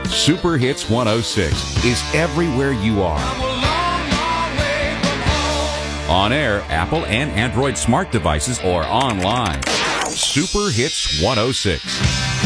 Super Hits 106 is everywhere you are. On air, Apple and Android smart devices, or online. Super Hits 106.